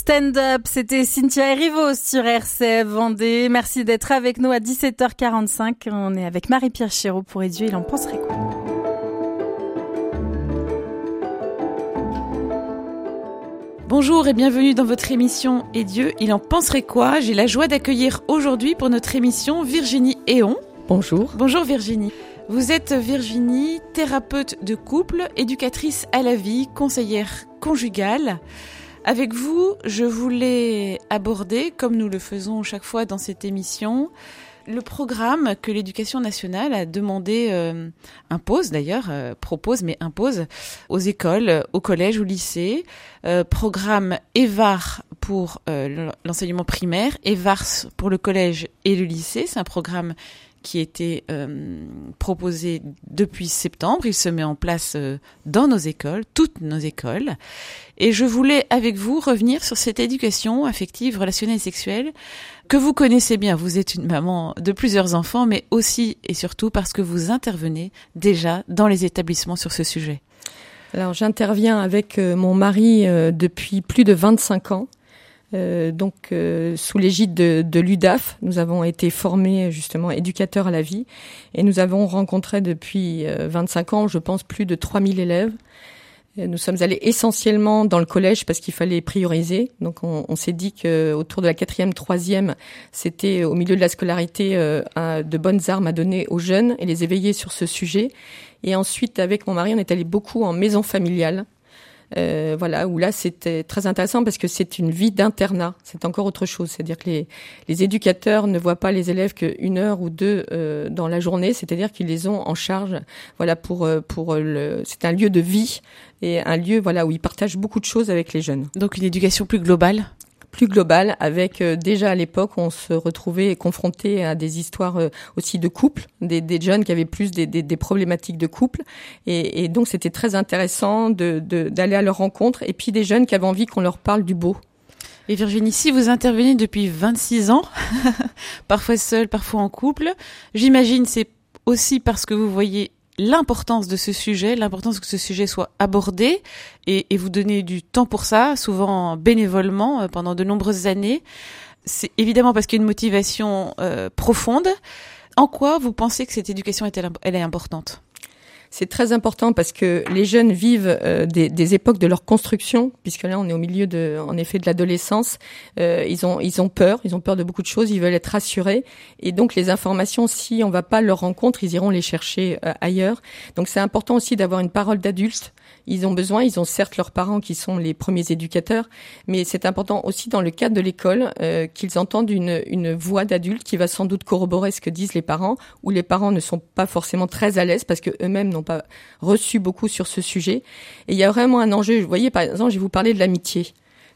Stand Up, c'était Cynthia Erivo sur RCF Vendée. Merci d'être avec nous à 17h45. On est avec Marie-Pierre Chéreau pour Et Dieu, il en penserait quoi? Bonjour et bienvenue dans votre émission Et Dieu, il en penserait quoi? J'ai la joie d'accueillir aujourd'hui pour notre émission Virginie Héon. Bonjour. Bonjour Virginie. Vous êtes Virginie, thérapeute de couple, éducatrice à la vie, conseillère conjugale. Avec vous, je voulais aborder, comme nous le faisons chaque fois dans cette émission, le programme que l'Éducation nationale a demandé, impose aux écoles, au collège, au lycée. Programme EVAR pour l'enseignement primaire, EVARS pour le collège et le lycée. C'est un programme qui a été proposé depuis septembre. Il se met en place dans nos écoles, toutes nos écoles. Et je voulais, avec vous, revenir sur cette éducation affective, relationnelle et sexuelle que vous connaissez bien. Vous êtes une maman de plusieurs enfants, mais aussi et surtout parce que vous intervenez déjà dans les établissements sur ce sujet. Alors, j'interviens avec mon mari depuis plus de 25 ans. Sous l'égide de l'UDAF, nous avons été formés justement éducateurs à la vie et nous avons rencontré depuis 25 ans, je pense, plus de 3000 élèves. Nous sommes allés essentiellement dans le collège parce qu'il fallait prioriser. Donc on s'est dit que autour de la 4e, 3e, c'était au milieu de la scolarité de bonnes armes à donner aux jeunes et les éveiller sur ce sujet. Et ensuite, avec mon mari, on est allé beaucoup en maison familiale. Où là c'était très intéressant parce que c'est une vie d'internat, c'est encore autre chose, c'est-à-dire que les éducateurs ne voient pas les élèves qu'une heure ou deux dans la journée, c'est-à-dire qu'ils les ont en charge, c'est un lieu de vie et un lieu où ils partagent beaucoup de choses avec les jeunes. Donc une éducation plus globale avec déjà à l'époque on se retrouvait confrontés à des histoires aussi de couple, des jeunes qui avaient plus des problématiques de couple et donc c'était très intéressant d'aller à leur rencontre et puis des jeunes qui avaient envie qu'on leur parle du beau. Et Virginie, si vous intervenez depuis 26 ans, parfois seule, parfois en couple, j'imagine c'est aussi parce que vous voyez l'importance de ce sujet, l'importance que ce sujet soit abordé et vous donnez du temps pour ça, souvent bénévolement pendant de nombreuses années. C'est évidemment parce qu'il y a une motivation profonde. En quoi vous pensez que cette éducation elle est importante ? C'est très important parce que les jeunes vivent des époques de leur construction, puisque là on est au milieu de l'adolescence. Ils ont peur de beaucoup de choses, ils veulent être rassurés, et donc les informations, si on va pas à leur rencontre, ils iront les chercher ailleurs. Donc c'est important aussi d'avoir une parole d'adulte. Ils ont certes leurs parents qui sont les premiers éducateurs, mais c'est important aussi dans le cadre de l'école qu'ils entendent une voix d'adulte qui va sans doute corroborer ce que disent les parents, ou les parents ne sont pas forcément très à l'aise parce que eux-mêmes n'ont pas reçu beaucoup sur ce sujet. Et il y a vraiment un enjeu. Vous voyez, par exemple, je vais vous parler de l'amitié.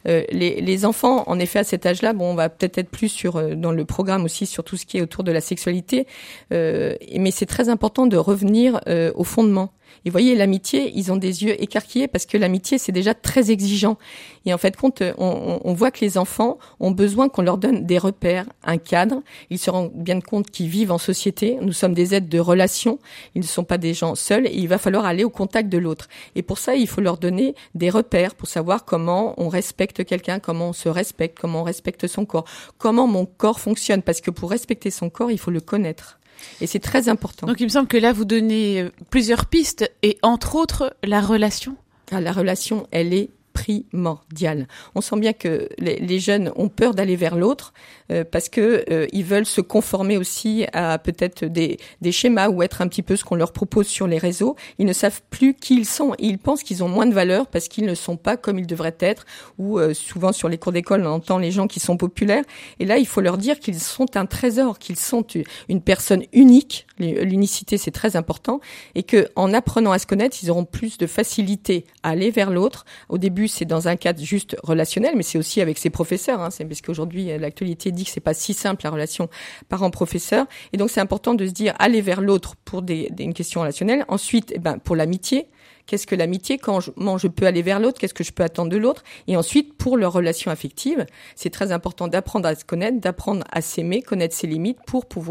Les enfants, en effet, à cet âge-là, on va peut-être être plus dans le programme aussi sur tout ce qui est autour de la sexualité, mais c'est très important de revenir au fondement. Et vous voyez, l'amitié, ils ont des yeux écarquillés parce que l'amitié, c'est déjà très exigeant. Et en fait, on voit que les enfants ont besoin qu'on leur donne des repères, un cadre. Ils se rendent bien compte qu'ils vivent en société. Nous sommes des êtres de relation. Ils ne sont pas des gens seuls et il va falloir aller au contact de l'autre. Et pour ça, il faut leur donner des repères pour savoir comment on respecte quelqu'un, comment on se respecte, comment on respecte son corps, comment mon corps fonctionne. Parce que pour respecter son corps, il faut le connaître. Et c'est très important. Donc il me semble que là, vous donnez plusieurs pistes et entre autres, la relation. La relation, elle est primordiale. On sent bien que les jeunes ont peur d'aller vers l'autre parce que ils veulent se conformer aussi à peut-être des schémas ou être un petit peu ce qu'on leur propose sur les réseaux. Ils ne savent plus qui ils sont. Ils pensent qu'ils ont moins de valeur parce qu'ils ne sont pas comme ils devraient être. Ou souvent sur les cours d'école, on entend les gens qui sont populaires. Et là, il faut leur dire qu'ils sont un trésor, qu'ils sont une personne unique. L'unicité, c'est très important. Et que en apprenant à se connaître, ils auront plus de facilité à aller vers l'autre. Au début, c'est dans un cadre juste relationnel, mais c'est aussi avec ses professeurs. C'est parce qu'aujourd'hui, l'actualité dit que c'est pas si simple la relation parent-professeur. Et donc, c'est important de se dire aller vers l'autre pour une question relationnelle. Ensuite, pour l'amitié. Qu'est-ce que l'amitié? Comment je peux aller vers l'autre? Qu'est-ce que je peux attendre de l'autre? Et ensuite, pour leur relation affective, c'est très important d'apprendre à se connaître, d'apprendre à s'aimer, connaître ses limites pour pouvoir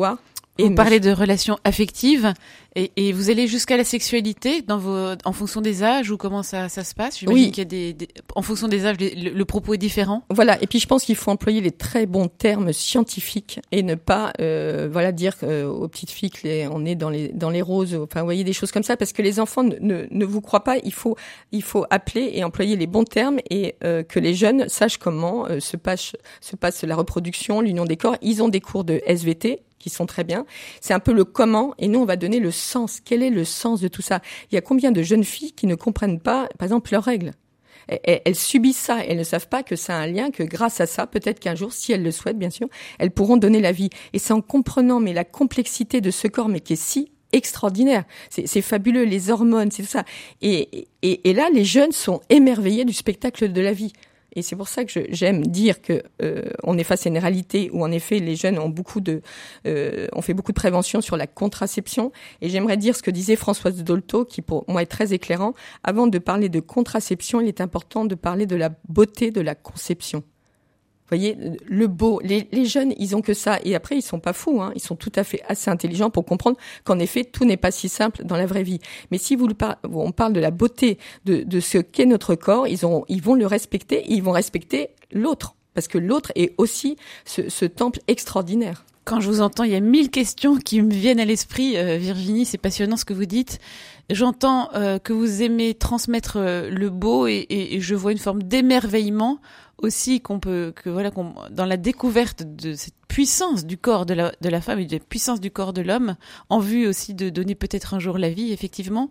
Vous parlez de relations affectives et vous allez jusqu'à la sexualité en fonction des âges ou comment ça se passe? J'imagine qu'il y a en fonction des âges, le propos est différent. Voilà. Et puis je pense qu'il faut employer les très bons termes scientifiques et ne pas dire aux petites filles on est dans les roses. Enfin, vous voyez des choses comme ça parce que les enfants ne vous croient pas. Il faut appeler et employer les bons termes et que les jeunes sachent comment se passe la reproduction, l'union des corps. Ils ont des cours de SVT qui sont très bien. C'est un peu le comment, et nous, on va donner le sens. Quel est le sens de tout ça? Il y a combien de jeunes filles qui ne comprennent pas, par exemple, leurs règles? Elles subissent ça, elles ne savent pas que ça a un lien, que grâce à ça, peut-être qu'un jour, si elles le souhaitent, bien sûr, elles pourront donner la vie. Et c'est en comprenant, mais la complexité de ce corps, mais qui est si extraordinaire. C'est fabuleux, les hormones, c'est tout ça. Et là, les jeunes sont émerveillés du spectacle de la vie. Et c'est pour ça que j'aime dire que on est face à une réalité où en effet les jeunes ont on fait beaucoup de prévention sur la contraception. Et j'aimerais dire ce que disait Françoise Dolto, qui pour moi est très éclairant. Avant de parler de contraception, il est important de parler de la beauté de la conception. Vous voyez, le beau, les jeunes, ils ont que ça. Et après, ils sont pas fous, hein. Ils sont tout à fait assez intelligents pour comprendre qu'en effet, tout n'est pas si simple dans la vraie vie. Mais si on parle de la beauté de ce qu'est notre corps, ils vont le respecter et ils vont respecter l'autre. Parce que l'autre est aussi ce temple extraordinaire. Quand je vous entends, il y a 1000 questions qui me viennent à l'esprit. Virginie, c'est passionnant ce que vous dites. J'entends que vous aimez transmettre le beau et je vois une forme d'émerveillement aussi dans la découverte de cette puissance du corps de la femme et de la puissance du corps de l'homme, en vue aussi de donner peut-être un jour la vie, effectivement.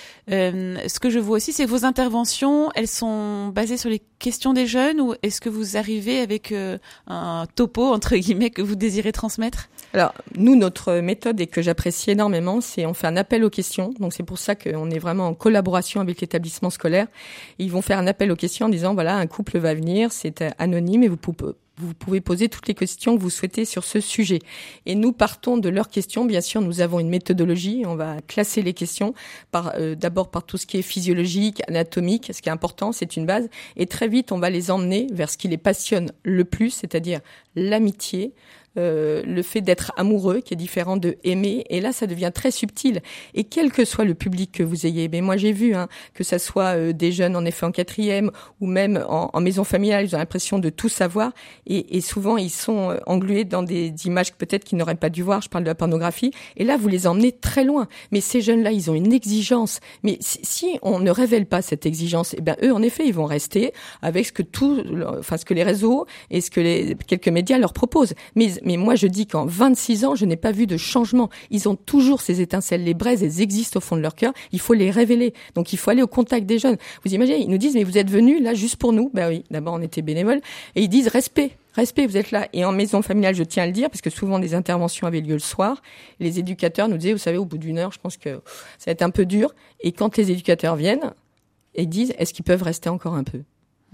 Ce que je vois aussi, c'est que vos interventions, elles sont basées sur les questions des jeunes, ou est-ce que vous arrivez avec un topo, entre guillemets, que vous désirez transmettre? Alors, nous, notre méthode, et que j'apprécie énormément, c'est on fait un appel aux questions. Donc, c'est pour ça qu'on est vraiment en collaboration avec l'établissement scolaire. Ils vont faire un appel aux questions en disant, voilà, un couple va venir, c'est anonyme et vous pouvez poser toutes les questions que vous souhaitez sur ce sujet. Et nous partons de leurs questions. Bien sûr, nous avons une méthodologie. On va classer les questions d'abord par tout ce qui est physiologique, anatomique. Ce qui est important, c'est une base. Et très vite, on va les emmener vers ce qui les passionne le plus, c'est-à-dire l'amitié, le fait d'être amoureux, qui est différent de aimer. Et là, ça devient très subtil. Et quel que soit le public que vous ayez, mais moi j'ai vu que ça soit des jeunes en effet en 4e ou même en maison familiale, ils ont l'impression de tout savoir. Et souvent, ils sont englués dans des images peut-être qu'ils n'auraient pas dû voir. Je parle de la pornographie. Et là, vous les emmenez très loin. Mais ces jeunes-là, ils ont une exigence. Mais si on ne révèle pas cette exigence, eux, en effet, ils vont rester avec ce que les réseaux et ce que quelques médias leur proposent. Mais moi, je dis qu'en 26 ans, je n'ai pas vu de changement. Ils ont toujours ces étincelles. Les braises, elles existent au fond de leur cœur. Il faut les révéler. Donc, il faut aller au contact des jeunes. Vous imaginez, ils nous disent, mais vous êtes venus là juste pour nous? Ben oui, d'abord, on était bénévoles. Et ils disent, respect, vous êtes là. Et en maison familiale, je tiens à le dire, parce que souvent, des interventions avaient lieu le soir. Les éducateurs nous disaient, vous savez, au bout d'une heure, je pense que ça va être un peu dur. Et quand les éducateurs viennent, ils disent, est-ce qu'ils peuvent rester encore un peu?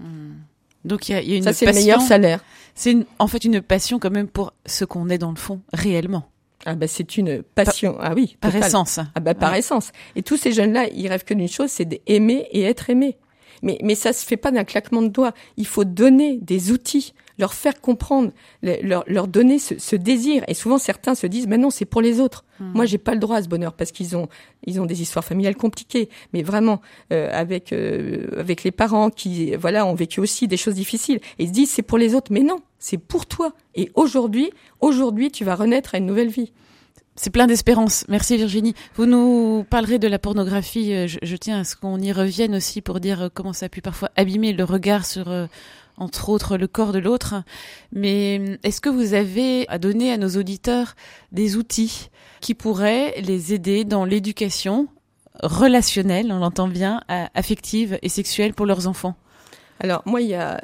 Donc il y a une ça, c'est passion. Le meilleur salaire. C'est en fait une passion quand même pour ce qu'on est dans le fond réellement. Ah bah c'est une passion. Ah oui. Par total. essence. Ah bah par essence. Et tous ces jeunes-là, ils rêvent que d'une chose, c'est d'aimer et être aimés. Mais ça se fait pas d'un claquement de doigts. Il faut donner des outils, leur faire comprendre, leur donner ce désir. Et souvent certains se disent, mais non, c'est pour les autres. Moi, j'ai pas le droit à ce bonheur parce qu'ils ont des histoires familiales compliquées. Mais vraiment, avec les parents qui, ont vécu aussi des choses difficiles. Et ils se disent, c'est pour les autres. Mais non, c'est pour toi. Et aujourd'hui, tu vas renaître à une nouvelle vie. C'est plein d'espérance. Merci Virginie. Vous nous parlerez de la pornographie. Je tiens à ce qu'on y revienne aussi pour dire comment ça a pu parfois abîmer le regard sur, entre autres, le corps de l'autre. Mais est-ce que vous avez à donner à nos auditeurs des outils qui pourraient les aider dans l'éducation relationnelle, on l'entend bien, affective et sexuelle pour leurs enfants? Alors moi, il y a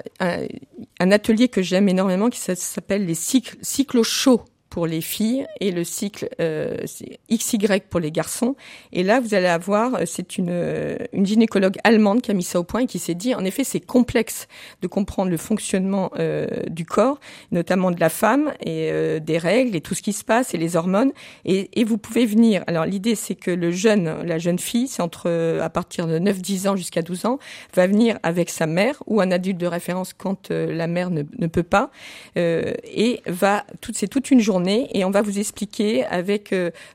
un atelier que j'aime énormément qui s'appelle les cycles chauds pour les filles et le cycle XY pour les garçons. Et là, vous allez avoir, c'est une gynécologue allemande qui a mis ça au point et qui s'est dit, en effet, c'est complexe de comprendre le fonctionnement du corps, notamment de la femme et des règles et tout ce qui se passe et les hormones. Et vous pouvez venir. Alors l'idée, c'est que la jeune fille, c'est à partir de 9-10 ans jusqu'à 12 ans, va venir avec sa mère ou un adulte de référence quand la mère ne peut pas, et c'est toute une journée journée et on va vous expliquer avec,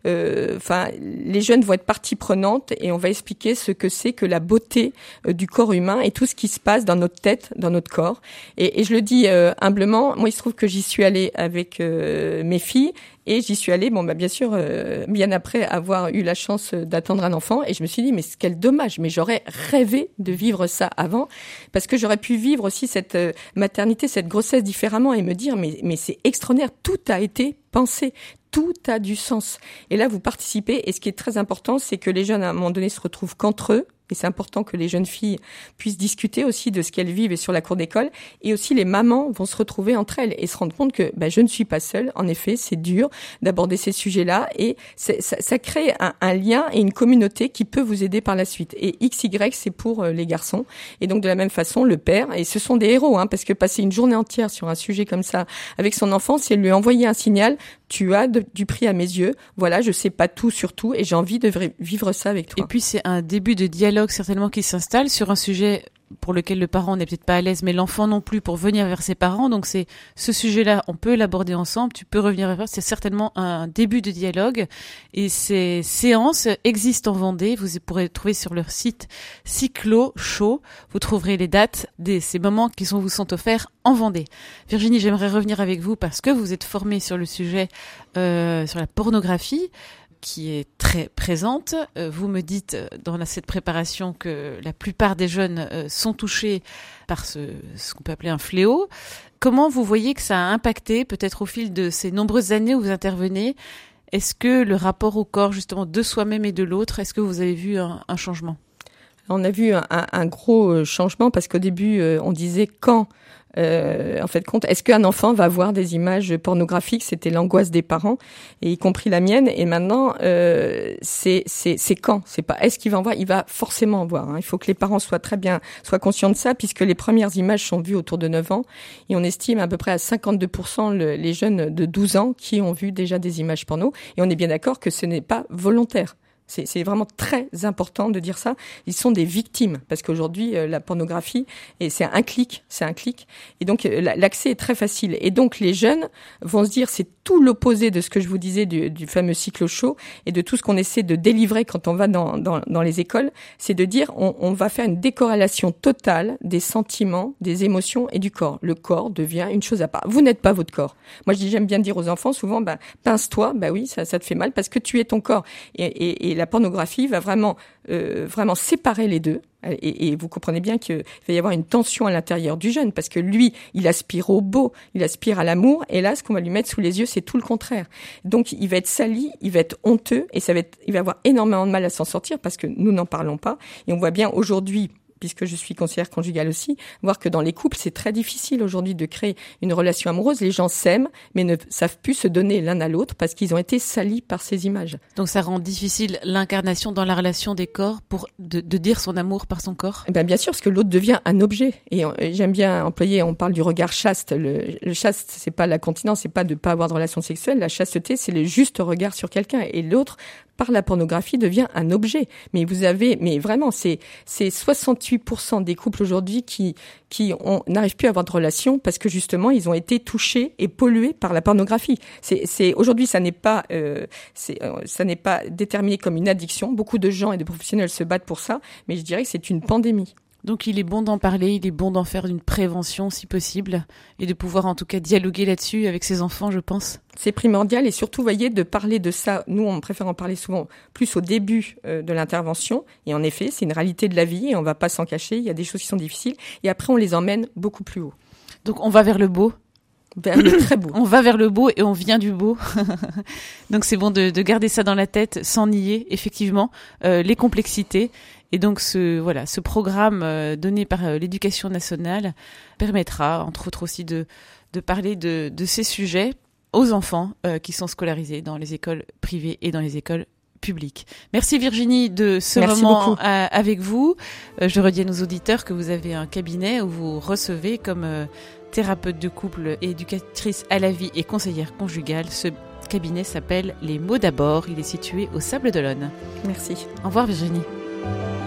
les jeunes vont être partie prenante et on va expliquer ce que c'est que la beauté du corps humain et tout ce qui se passe dans notre tête, dans notre corps. Et je le dis humblement, moi il se trouve que j'y suis allée avec mes filles. Et j'y suis allée, bien sûr, bien après avoir eu la chance d'attendre un enfant. Et je me suis dit, mais quel dommage, mais j'aurais rêvé de vivre ça avant. Parce que j'aurais pu vivre aussi cette maternité, cette grossesse différemment et me dire, mais c'est extraordinaire, tout a été pensé. Tout a du sens. Et là, vous participez. Et ce qui est très important, c'est que les jeunes, à un moment donné, se retrouvent qu'entre eux. Et c'est important que les jeunes filles puissent discuter aussi de ce qu'elles vivent et sur la cour d'école. Et aussi, les mamans vont se retrouver entre elles et se rendre compte que je ne suis pas seule. En effet, c'est dur d'aborder ces sujets-là. Et ça crée un lien et une communauté qui peut vous aider par la suite. Et XY, c'est pour les garçons. Et donc, de la même façon, le père. Et ce sont des héros, parce que passer une journée entière sur un sujet comme ça avec son enfant, c'est lui envoyer un signal. Tu as du prix à mes yeux. Voilà, je sais pas tout sur tout et j'ai envie de vivre ça avec toi. Et puis, c'est un début de dialogue certainement qui s'installe sur un sujet pour lequel le parent n'est peut-être pas à l'aise, mais l'enfant non plus, pour venir vers ses parents. Donc c'est ce sujet-là, on peut l'aborder ensemble, tu peux revenir vers eux. C'est certainement un début de dialogue. Et ces séances existent en Vendée. Vous pourrez trouver sur leur site Cyclo Show. Vous trouverez les dates de ces moments qui vous sont offerts en Vendée. Virginie, j'aimerais revenir avec vous parce que vous êtes formée sur le sujet, sur la pornographie, qui est très présente. Vous me dites dans cette préparation que la plupart des jeunes sont touchés par ce qu'on peut appeler un fléau. Comment vous voyez que ça a impacté, peut-être au fil de ces nombreuses années où vous intervenez? Est-ce que le rapport au corps, justement, de soi-même et de l'autre, est-ce que vous avez vu un changement? On a vu un gros changement parce qu'au début, on disait quand est-ce qu'un enfant va voir des images pornographiques? C'était l'angoisse des parents, et y compris la mienne. Et maintenant, c'est quand? C'est pas est-ce qu'il va en voir? Il va forcément en voir. Il faut que les parents soient conscients de ça, puisque les premières images sont vues autour de 9 ans, et on estime à peu près à 52% les jeunes de 12 ans qui ont vu déjà des images porno. Et on est bien d'accord que ce n'est pas volontaire. C'est vraiment très important de dire ça. Ils sont des victimes parce qu'aujourd'hui la pornographie, et c'est un clic, et donc l'accès est très facile. Et donc les jeunes vont se dire, c'est tout l'opposé de ce que je vous disais du fameux cycle chaud et de tout ce qu'on essaie de délivrer quand on va dans les écoles, c'est de dire on va faire une décorrélation totale des sentiments, des émotions et du corps. Le corps devient une chose à part. Vous n'êtes pas votre corps. Moi j'aime bien dire aux enfants souvent, pince-toi, oui, ça te fait mal parce que tu es ton corps. Et la pornographie va vraiment séparer les deux. Et vous comprenez bien qu'il va y avoir une tension à l'intérieur du jeune parce que lui, il aspire au beau, il aspire à l'amour, et là, ce qu'on va lui mettre sous les yeux, c'est tout le contraire. Donc, il va être sali, il va être honteux, et il va avoir énormément de mal à s'en sortir parce que nous n'en parlons pas. Et on voit bien aujourd'hui, puisque je suis conseillère conjugale aussi, voir que dans les couples, c'est très difficile aujourd'hui de créer une relation amoureuse. Les gens s'aiment, mais ne savent plus se donner l'un à l'autre parce qu'ils ont été salis par ces images. Donc ça rend difficile l'incarnation dans la relation des corps de dire son amour par son corps? Bien sûr, parce que l'autre devient un objet. Et j'aime bien employer, on parle du regard chaste. Le chaste, c'est pas la continence, c'est pas de pas avoir de relation sexuelle. La chasteté, c'est le juste regard sur quelqu'un. Et l'autre, par la pornographie, devient un objet. Mais vraiment, c'est 68% des couples aujourd'hui qui n'arrivent plus à avoir de relation parce que justement, ils ont été touchés et pollués par la pornographie. Aujourd'hui, ça n'est pas déterminé comme une addiction. Beaucoup de gens et de professionnels se battent pour ça, mais je dirais que c'est une pandémie. Donc il est bon d'en parler, il est bon d'en faire une prévention si possible, et de pouvoir en tout cas dialoguer là-dessus avec ses enfants, je pense. C'est primordial, et surtout, voyez, de parler de ça. Nous, on préfère en parler souvent plus au début de l'intervention. Et en effet, c'est une réalité de la vie et on va pas s'en cacher. Il y a des choses qui sont difficiles. Et après, on les emmène beaucoup plus haut. Donc on va vers le beau. Vers le très beau. On va vers le beau et on vient du beau. Donc c'est bon de garder ça dans la tête sans nier, effectivement, les complexités. Et donc ce programme donné par l'Éducation nationale permettra, entre autres aussi, de parler de ces sujets aux enfants qui sont scolarisés dans les écoles privées et dans les écoles publiques. Merci Virginie de ce moment avec vous. Je redis à nos auditeurs que vous avez un cabinet où vous recevez comme thérapeute de couple et éducatrice à la vie et conseillère conjugale. Ce cabinet s'appelle Les Mots d'abord. Il est situé au Sable d'Olonne. Merci. Au revoir Virginie.